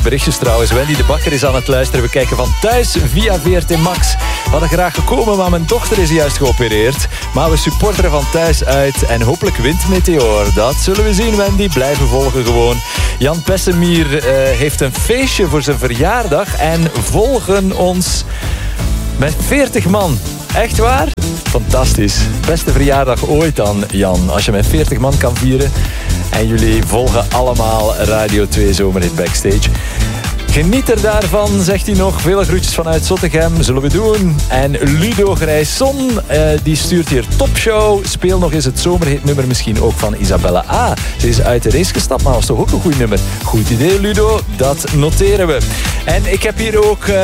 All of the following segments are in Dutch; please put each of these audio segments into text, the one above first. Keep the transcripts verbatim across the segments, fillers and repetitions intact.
Berichtjes trouwens. Wendy de Bakker is aan het luisteren. We kijken van thuis via V R T Max. We hadden graag gekomen, maar mijn dochter is juist geopereerd. Maar we supporteren van thuis uit. En hopelijk wint Meteor. Dat zullen we zien, Wendy. Blijven volgen gewoon. Jan Pessemier uh, heeft een feestje voor zijn verjaardag. En volgen ons met veertig man. Echt waar? Fantastisch. Beste verjaardag ooit dan, Jan. Als je met veertig man kan vieren. En jullie volgen allemaal Radio twee Zomerhit Backstage. Geniet er daarvan, zegt hij nog. Vele groetjes vanuit Zottegem, zullen we doen. En Ludo Grijson, uh, die stuurt hier topshow. Speel nog eens het zomerhitnummer misschien ook van Isabella A. Ze is uit de race gestapt, maar was toch ook een goed nummer. Goed idee, Ludo. Dat noteren we. En ik heb hier ook uh,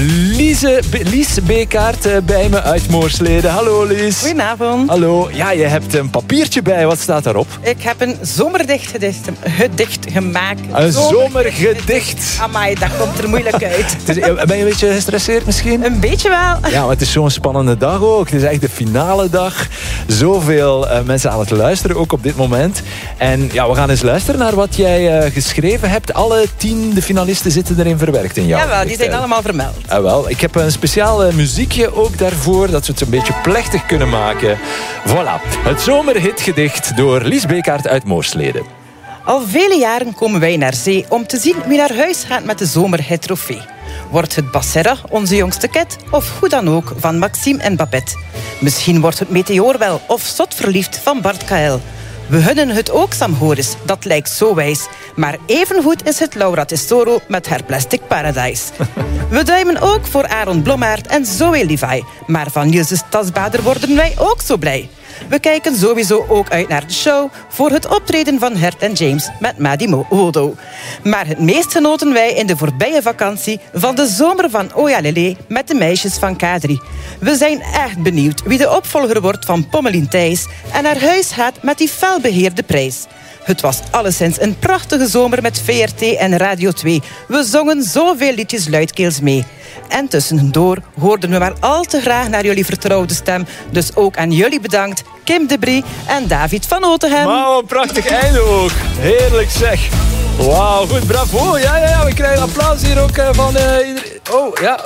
Lise, Lies Bekaert uh, bij me uit Moorslede. Hallo, Lies. Goedenavond. Hallo. Ja, je hebt een papiertje bij. Wat staat daarop? Ik heb een zomergedicht gedicht, gedicht gemaakt. Een zomergedicht. Amai, dat komt er moeilijk uit. Ben je een beetje gestresseerd misschien? Een beetje wel. Ja, maar het is zo'n spannende dag ook. Het is echt de finale dag. Zoveel uh, mensen aan het luisteren, ook op dit moment. En ja, we gaan eens luisteren naar wat jij uh, geschreven hebt. Alle tien de finalisten zitten erin verwerkt in jou. Jawel, die zijn allemaal vermeld. Ah, wel. Ik heb een speciaal uh, muziekje ook daarvoor, dat we het een beetje plechtig kunnen maken. Voilà. Het zomerhitgedicht door Lies Bekaert uit Moorslede. Al vele jaren komen wij naar zee om te zien wie naar huis gaat met de zomerhit-trofee. Wordt het Bassera, onze jongste ket, of hoe dan ook van Maxime en Babette. Misschien wordt het Meteor wel, of Zot verliefd van Bart K L. We hunnen het ook Sam Horis, dat lijkt zo wijs. Maar evengoed is het Laura Tesoro met haar Plastic Paradise. We duimen ook voor Aaron Blommaert en Zoe Levi. Maar van Niels' Tasbader worden wij ook zo blij. We kijken sowieso ook uit naar de show voor het optreden van Hert en James met Madi Wodo. Maar het meest genoten wij in de voorbije vakantie van de zomer van Oya Lele met de meisjes van K drie. We zijn echt benieuwd wie de opvolger wordt van Pommelien Thijs en naar huis gaat met die felbeheerde prijs. Het was alleszins een prachtige zomer met V R T en Radio twee. We zongen zoveel liedjes luidkeels mee. En tussendoor hoorden we maar al te graag naar jullie vertrouwde stem. Dus ook aan jullie bedankt, Kim de Brie en David van Otegem. Wauw, een prachtig einde ook. Heerlijk zeg. Wauw, goed, bravo. Ja, ja, ja, we krijgen applaus hier ook uh, van uh, iedereen. Oh, ja.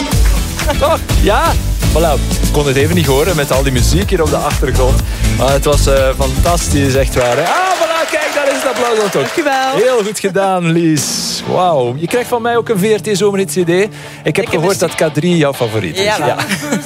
Toch? Ja. Voilà. Ik kon het even niet horen met al die muziek hier op de achtergrond. Maar het was uh, fantastisch, echt waar. Hè? Ah, voilà, kijk, daar is het applaus ook. Dankjewel. Heel goed gedaan, Lies. Wauw. Je krijgt van mij ook een V R T Zomerhit C D. Ik heb ik gehoord heb dat K drie jouw favoriet is. Ja, ja.